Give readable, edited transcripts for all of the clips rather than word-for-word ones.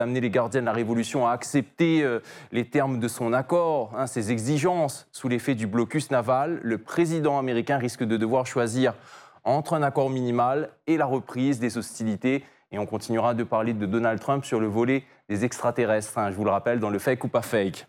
amener les gardiens de la Révolution à accepter les termes de son accord, ses exigences. Sous l'effet du blocus naval, le président américain risque de devoir choisir entre un accord minimal et la reprise des hostilités. Et on continuera de parler de Donald Trump sur le volet des extraterrestres, je vous le rappelle, dans le fake ou pas fake.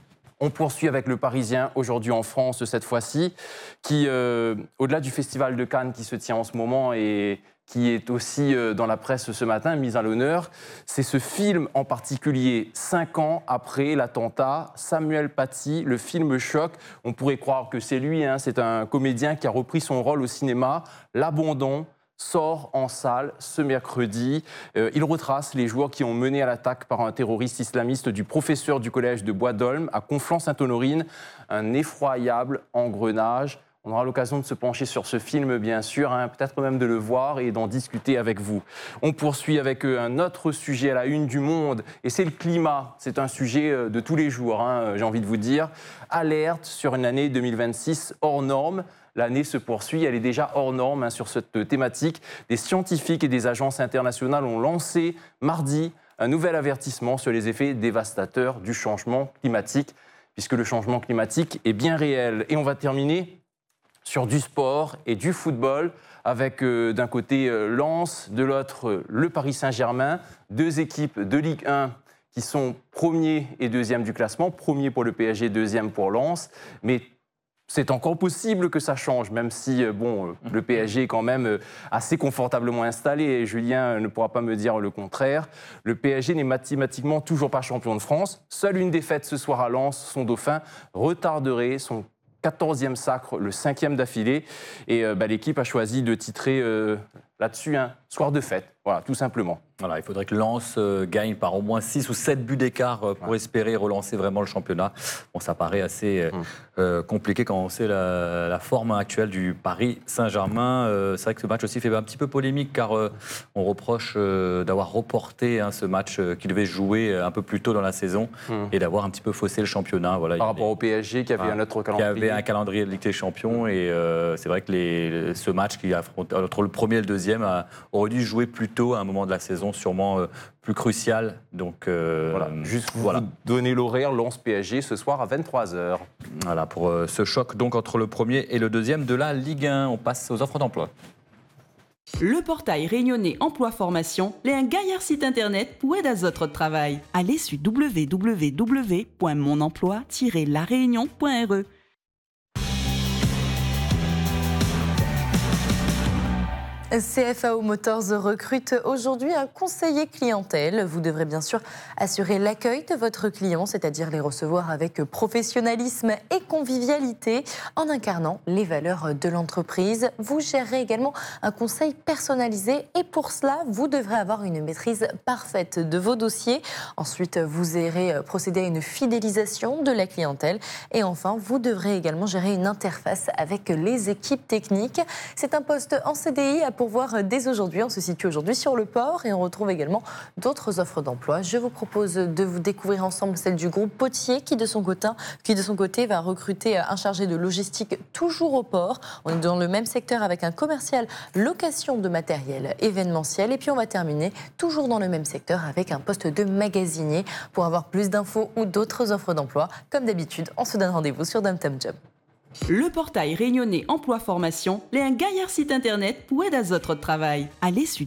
On poursuit avec le Parisien, aujourd'hui en France cette fois-ci, qui, au-delà du Festival de Cannes qui se tient en ce moment et qui est aussi dans la presse ce matin, mise à l'honneur, c'est ce film en particulier, 5 ans après l'attentat, Samuel Paty, le film choc. On pourrait croire que c'est lui, c'est un comédien qui a repris son rôle au cinéma, L'Abandon sort en salle ce mercredi. Il retrace les joueurs qui ont mené à l'attaque par un terroriste islamiste du professeur du collège de Bois-d'Olme à Conflans-Sainte-Honorine. Un effroyable engrenage. On aura l'occasion de se pencher sur ce film, bien sûr, peut-être même de le voir et d'en discuter avec vous. On poursuit avec un autre sujet à la une du Monde, et c'est le climat. C'est un sujet de tous les jours, j'ai envie de vous dire. Alerte sur une année 2026 hors norme. L'année se poursuit, elle est déjà hors norme sur cette thématique. Des scientifiques et des agences internationales ont lancé mardi un nouvel avertissement sur les effets dévastateurs du changement climatique, puisque le changement climatique est bien réel. Et on va terminer sur du sport et du football, avec d'un côté Lens, de l'autre le Paris Saint-Germain, deux équipes de Ligue 1 qui sont premier et deuxième du classement, premier pour le PSG, deuxième pour Lens, mais c'est encore possible que ça change, même si le PSG est quand même assez confortablement installé, et Julien ne pourra pas me dire le contraire. Le PSG n'est mathématiquement toujours pas champion de France. Seule une défaite ce soir à Lens, son dauphin retarderait son 14e sacre, le 5e d'affilée. Et l'équipe a choisi de titrer là-dessus un soir de fête, voilà, tout simplement. Voilà, il faudrait que Lens gagne par au moins 6 ou 7 buts d'écart pour espérer relancer vraiment le championnat. Bon, ça paraît assez compliqué quand on sait la forme actuelle du Paris Saint-Germain. C'est vrai que ce match aussi fait un petit peu polémique, car on reproche d'avoir reporté ce match qui devait jouer un peu plus tôt dans la saison et d'avoir un petit peu faussé le championnat. Voilà, par rapport au PSG qui avait un autre calendrier. Qui avait un calendrier de Ligue des Champions, et c'est vrai que ce match qui affronte entre le premier et le deuxième aurait dû jouer plus tôt à un moment de la saison, sûrement plus crucial. Donc, juste vous donner l'horaire, Lens-PSG ce soir à 23h. Voilà, pour ce choc donc entre le premier et le deuxième de la Ligue 1. On passe aux offres d'emploi. Le portail réunionnais Emploi Formation est un gaillard site internet pour aider à votre travail. Allez sur www.monemploi-laréunion.re. CFAO Motors recrute aujourd'hui un conseiller clientèle. Vous devrez bien sûr assurer l'accueil de votre client, c'est-à-dire les recevoir avec professionnalisme et convivialité, en incarnant les valeurs de l'entreprise. Vous gérerez également un conseil personnalisé, et pour cela, vous devrez avoir une maîtrise parfaite de vos dossiers. Ensuite, vous irez procéder à une fidélisation de la clientèle. Et enfin, vous devrez également gérer une interface avec les équipes techniques. C'est un poste en CDI à pourvoir dès aujourd'hui. On se situe aujourd'hui sur le port, et on retrouve également d'autres offres d'emploi. Je vous propose de vous découvrir ensemble celle du groupe Potier qui de son côté va recruter un chargé de logistique toujours au port. On est dans le même secteur avec un commercial location de matériel événementiel, et puis on va terminer toujours dans le même secteur avec un poste de magasinier. Pour avoir plus d'infos ou d'autres offres d'emploi, comme d'habitude, on se donne rendez-vous sur Dom Tom Job. Le portail réunionnais Emploi Formation est un gaillard site internet pour aider à votre travail. Allez sur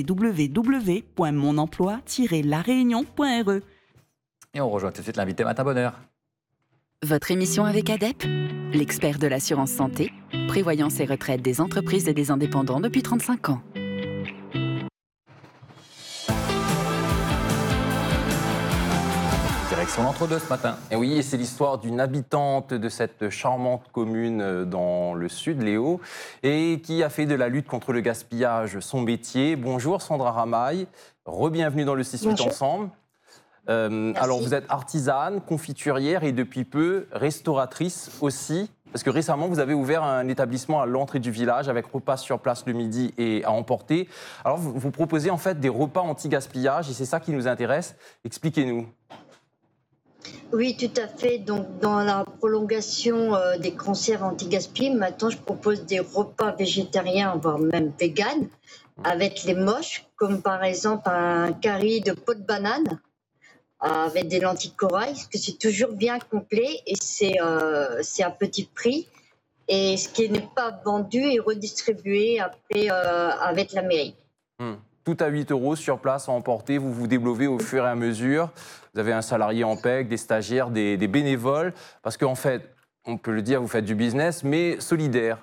www.monemploi-laréunion.re. Et on rejoint tout de suite l'invité Matin Bonheur. Votre émission avec ADEP, l'expert de l'assurance santé, prévoyance et retraite des entreprises et des indépendants depuis 35 ans. Direction l'entre-deux ce matin. Et oui, c'est l'histoire d'une habitante de cette charmante commune dans le sud, Léo, et qui a fait de la lutte contre le gaspillage son métier. Bonjour Sandra Ramaille, re-bienvenue dans le 6-8 ensemble. Alors vous êtes artisane, confiturière et depuis peu restauratrice aussi, parce que récemment vous avez ouvert un établissement à l'entrée du village avec repas sur place le midi et à emporter. Alors vous proposez en fait des repas anti-gaspillage, et c'est ça qui nous intéresse. Expliquez-nous. Oui, tout à fait. Donc, dans la prolongation des conserves anti-gaspi, maintenant, je propose des repas végétariens, voire même véganes, avec les moches, comme par exemple un curry de peau de banane, avec des lentilles corail, parce que c'est toujours bien complet et c'est à petit prix. Et ce qui n'est pas vendu est redistribué après avec la mairie. Tout à 8 € sur place à emporter, vous vous déblovez au fur et à mesure. Vous avez un salarié en PEC, des stagiaires, des bénévoles, parce qu'en fait, on peut le dire, vous faites du business, mais solidaire.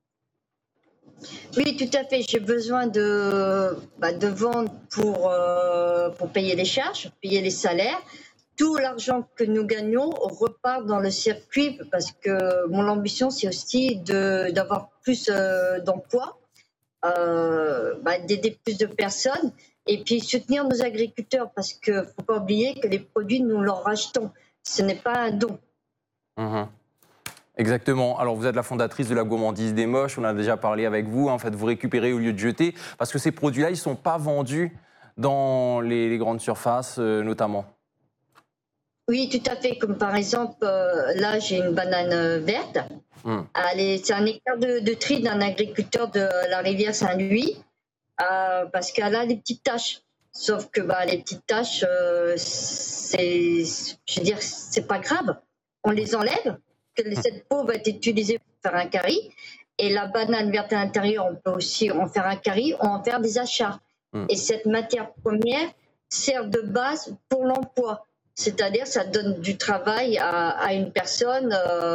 Oui, tout à fait. J'ai besoin de vendre pour payer les charges, payer les salaires. Tout l'argent que nous gagnons repart dans le circuit parce que mon ambition, c'est aussi d'avoir plus d'emplois, d'aider plus de personnes et puis soutenir nos agriculteurs parce qu'il ne faut pas oublier que les produits, nous leur rachetons. Ce n'est pas un don. Exactement. Alors, vous êtes la fondatrice de la gourmandise des moches. On a déjà parlé avec vous. En fait, vous récupérez au lieu de jeter parce que ces produits-là, ils ne sont pas vendus dans les grandes surfaces, notamment. Oui, tout à fait. Comme par exemple, là, j'ai une banane verte. C'est un hectare de tri d'un agriculteur de la rivière Saint-Louis parce qu'elle a des petites taches. Sauf que les petites taches, c'est pas grave. On les enlève. Cette peau va être utilisée pour faire un curry. Et la banane verte à l'intérieur, on peut aussi en faire un curry ou en faire des achats. Et cette matière première sert de base pour l'emploi. C'est-à-dire, ça donne du travail à une personne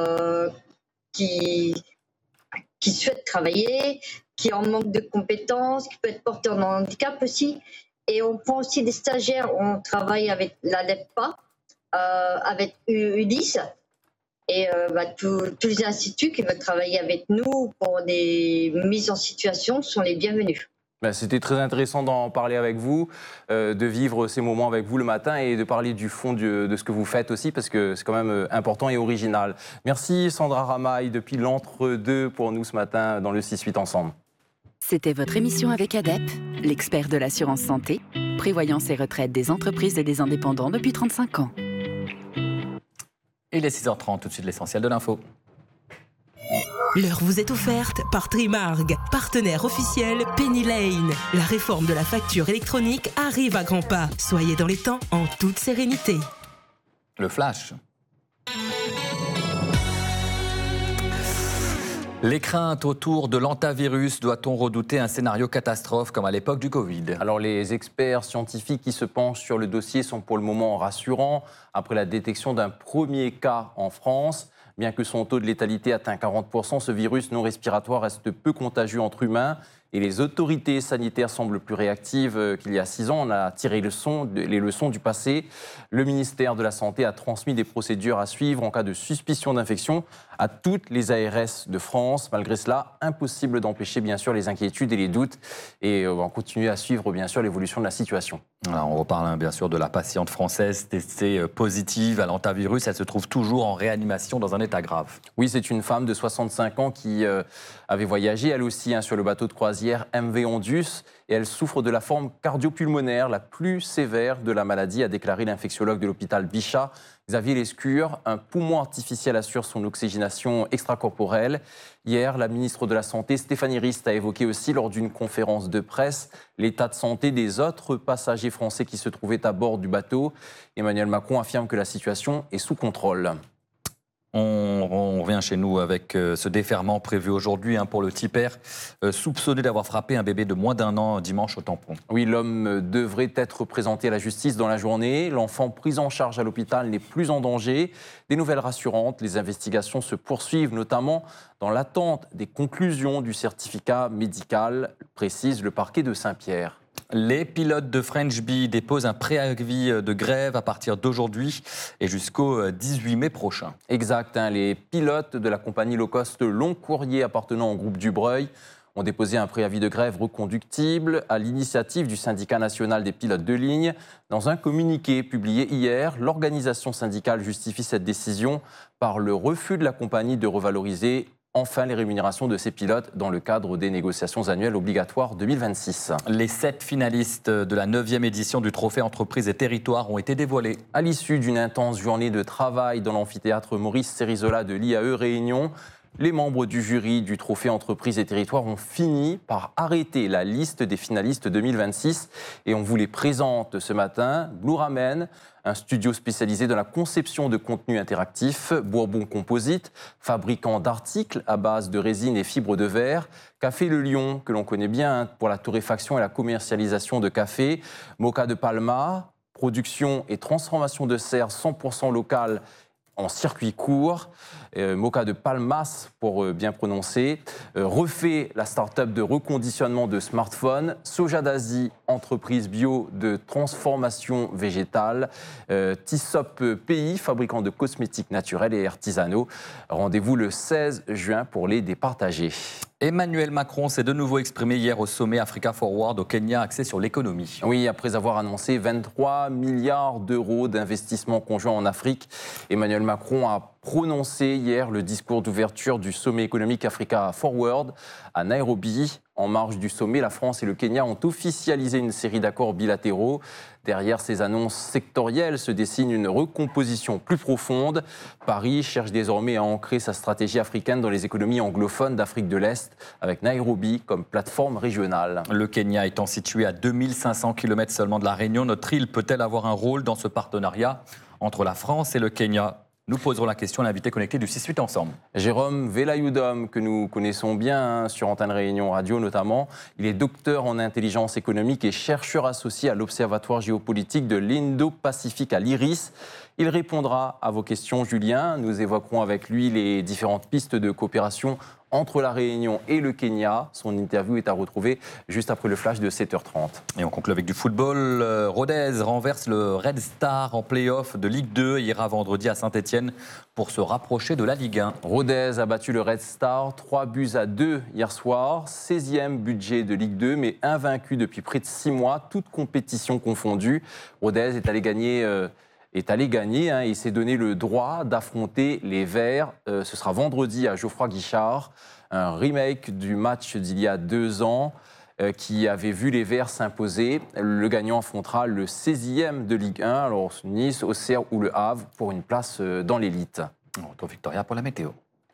qui souhaite travailler, qui est en manque de compétences, qui peut être porteur de handicap aussi. Et on prend aussi des stagiaires. On travaille avec la LEPPA, avec ULIS. Et tous les instituts qui veulent travailler avec nous pour des mises en situation sont les bienvenus. C'était très intéressant d'en parler avec vous, de vivre ces moments avec vous le matin et de parler du fond de ce que vous faites aussi, parce que c'est quand même important et original. Merci Sandra Ramaille depuis l'entre-deux pour nous ce matin dans le 6-8 ensemble. C'était votre émission avec ADEP, l'expert de l'assurance santé, prévoyance et retraite des entreprises et des indépendants depuis 35 ans. Il est 6h30, tout de suite l'essentiel de l'info. L'heure vous est offerte par Trimarg, partenaire officiel Penny Lane. La réforme de la facture électronique arrive à grands pas. Soyez dans les temps en toute sérénité. Le flash. Les craintes autour de l'hantavirus, doit-on redouter un scénario catastrophe comme à l'époque du Covid? Alors les experts scientifiques qui se penchent sur le dossier sont pour le moment rassurants. Après la détection d'un premier cas en France, bien que son taux de létalité atteigne 40%, ce virus non respiratoire reste peu contagieux entre humains. Et les autorités sanitaires semblent plus réactives qu'il y a 6 ans. On a tiré les leçons du passé. Le ministère de la Santé a transmis des procédures à suivre en cas de suspicion d'infection à toutes les ARS de France. Malgré cela, impossible d'empêcher bien sûr les inquiétudes et les doutes. Et on va continuer à suivre bien sûr l'évolution de la situation. Alors, on reparle bien sûr de la patiente française testée positive à l'hantavirus. Elle se trouve toujours en réanimation dans un état grave. Oui, c'est une femme de 65 ans qui avait voyagé elle aussi sur le bateau de croisière MV Ondus et elle souffre de la forme cardio-pulmonaire la plus sévère de la maladie, a déclaré l'infectiologue de l'hôpital Bichat, Xavier Lescure. Un poumon artificiel assure son oxygénation extracorporelle. Hier, la ministre de la Santé, Stéphanie Rist, a évoqué aussi lors d'une conférence de presse l'état de santé des autres passagers français qui se trouvaient à bord du bateau. Emmanuel Macron affirme que la situation est sous contrôle. On revient chez nous avec ce déferrement prévu aujourd'hui pour le tipper, soupçonné d'avoir frappé un bébé de moins d'1 an dimanche au tampon. Oui, l'homme devrait être présenté à la justice dans la journée. L'enfant pris en charge à l'hôpital n'est plus en danger. Des nouvelles rassurantes, les investigations se poursuivent, notamment dans l'attente des conclusions du certificat médical, précise le parquet de Saint-Pierre. Les pilotes de French Bee déposent un préavis de grève à partir d'aujourd'hui et jusqu'au 18 mai prochain. Exact, les pilotes de la compagnie low cost Long Courrier appartenant au groupe Dubreuil ont déposé un préavis de grève reconductible à l'initiative du syndicat national des pilotes de ligne. Dans un communiqué publié hier, l'organisation syndicale justifie cette décision par le refus de la compagnie de revaloriser enfin les rémunérations de ces pilotes dans le cadre des négociations annuelles obligatoires 2026. Les 7 finalistes de la 9e édition du Trophée Entreprises et Territoires ont été dévoilés. À l'issue d'une intense journée de travail dans l'amphithéâtre Maurice Cérizola de l'IAE Réunion, Les membres du jury du Trophée Entreprises et Territoires ont fini par arrêter la liste des finalistes 2026 et on vous les présente ce matin. Blue Ramen, un studio spécialisé dans la conception de contenus interactifs. Bourbon Composite, fabricant d'articles à base de résine et fibres de verre. Café Le Lion, que l'on connaît bien pour la torréfaction et la commercialisation de café. Moka de Palma, production et transformation de serre 100% locale en circuit court. Moka de Palmas, pour bien prononcer. Refait, la start-up de reconditionnement de smartphones. Soja d'Asie, entreprise bio de transformation végétale. Tissop Pays, fabricant de cosmétiques naturels et artisanaux. Rendez-vous le 16 juin pour les départager. Emmanuel Macron s'est de nouveau exprimé hier au sommet Africa Forward au Kenya, axé sur l'économie. Oui, après avoir annoncé 23 milliards d'euros d'investissements conjoints en Afrique, Emmanuel Macron a prononcé hier le discours d'ouverture du sommet économique Africa Forward à Nairobi. En marge du sommet, la France et le Kenya ont officialisé une série d'accords bilatéraux. Derrière ces annonces sectorielles se dessine une recomposition plus profonde. Paris cherche désormais à ancrer sa stratégie africaine dans les économies anglophones d'Afrique de l'Est, avec Nairobi comme plateforme régionale. Le Kenya étant situé à 2500 km seulement de la Réunion, notre île peut-elle avoir un rôle dans ce partenariat entre la France et le Kenya ? Nous poserons la question à l'invité connecté du 6-8 ensemble. Jérôme Velayudom, que nous connaissons bien sur Antenne Réunion Radio notamment. Il est docteur en intelligence économique et chercheur associé à l'Observatoire géopolitique de l'Indo-Pacifique à l'IRIS. Il répondra à vos questions, Julien. Nous évoquerons avec lui les différentes pistes de coopération entre la Réunion et le Kenya. Son interview est à retrouver juste après le flash de 7h30. Et on conclut avec du football. Rodez renverse le Red Star en play-off de Ligue 2 et ira vendredi à Saint-Etienne pour se rapprocher de la Ligue 1. Rodez a battu le Red Star 3-2 hier soir. 16e budget de Ligue 2, mais invaincu depuis près de 6 mois, toutes compétitions confondues. Rodez est allé gagner... il s'est donné le droit d'affronter les Verts. Ce sera vendredi à Geoffroy Guichard, un remake du match d'il y a 2 ans qui avait vu les Verts s'imposer. Le gagnant affrontera le 16e de Ligue 1, alors Nice, Auxerre ou Le Havre, pour une place dans l'élite. On retrouve Victoria pour la météo.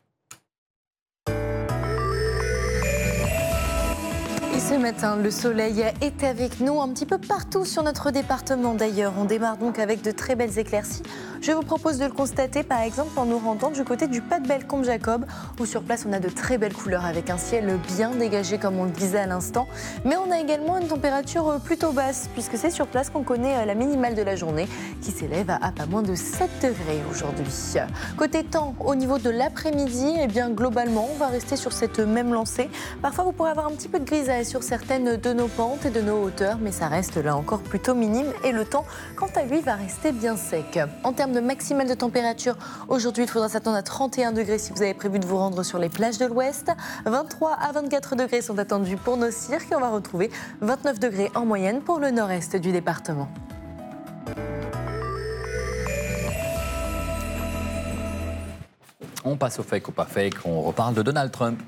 Et ce matin, le soleil est avec nous un petit peu partout sur notre département d'ailleurs. On démarre donc avec de très belles éclaircies. Je vous propose de le constater par exemple en nous rendant du côté du Pas de Bellecombe-Jacob où sur place on a de très belles couleurs avec un ciel bien dégagé comme on le disait à l'instant. Mais on a également une température plutôt basse puisque c'est sur place qu'on connaît la minimale de la journée qui s'élève à pas moins de 7 degrés aujourd'hui. Côté temps, au niveau de l'après-midi, eh bien globalement on va rester sur cette même lancée. Parfois vous pourrez avoir un petit peu de grisaille sur certaines de nos pentes et de nos hauteurs, mais ça reste là encore plutôt minime et le temps, quant à lui, va rester bien sec. En termes de maximale de température, aujourd'hui, il faudra s'attendre à 31 degrés si vous avez prévu de vous rendre sur les plages de l'Ouest. 23 à 24 degrés sont attendus pour nos cirques et on va retrouver 29 degrés en moyenne pour le nord-est du département. On passe au fake ou pas fake, on reparle de Donald Trump.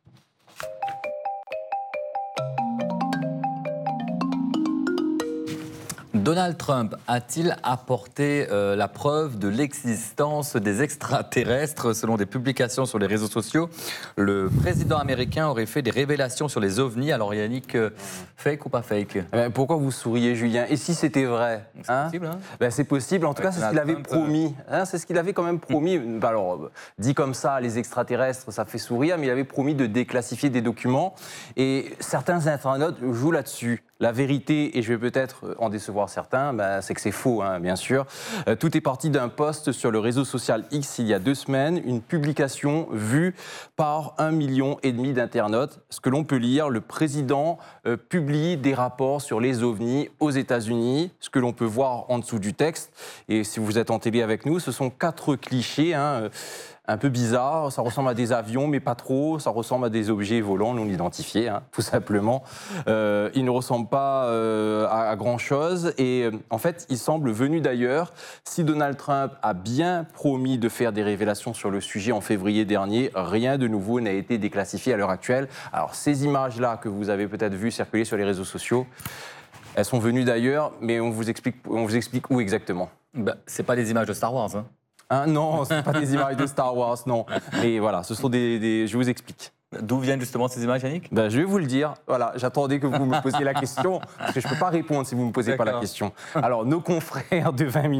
Donald Trump a-t-il apporté la preuve de l'existence des extraterrestres? Selon des publications sur les réseaux sociaux, le président américain aurait fait des révélations sur les ovnis. Alors Yannick, fake ou pas fake? Pourquoi vous souriez, Julien? Et si c'était vrai? C'est possible, hein? C'est possible, en tout cas c'est ce qu'il avait promis. C'est ce qu'il avait quand même promis. Alors, dit comme ça, les extraterrestres, ça fait sourire, mais il avait promis de déclassifier des documents. Et certains internautes jouent là-dessus. La vérité, et je vais peut-être en décevoir certains, c'est que c'est faux, bien sûr. Tout est parti d'un post sur le réseau social X il y a 2 semaines, une publication vue par 1,5 million d'internautes. Ce que l'on peut lire, le président publie des rapports sur les ovnis aux États-Unis, ce que l'on peut voir en dessous du texte. Et si vous êtes en télé avec nous, ce sont 4 clichés, un peu bizarre, ça ressemble à des avions, mais pas trop, ça ressemble à des objets volants non identifiés, tout simplement. Il ne ressemble pas à grand-chose, et en fait, il semble venu d'ailleurs. Si Donald Trump a bien promis de faire des révélations sur le sujet en février dernier, rien de nouveau n'a été déclassifié à l'heure actuelle. Alors, ces images-là que vous avez peut-être vues circuler sur les réseaux sociaux, elles sont venues d'ailleurs, mais on vous explique où exactement. C'est pas des images de Star Wars, Non, ce ne sont pas des images de Star Wars, non. Mais voilà, ce sont je vous explique. D'où viennent justement ces images, Yannick ? Je vais vous le dire. Voilà, j'attendais que vous me posiez la question, parce que je ne peux pas répondre si vous ne me posez pas la question. Alors, nos confrères de 20 minutes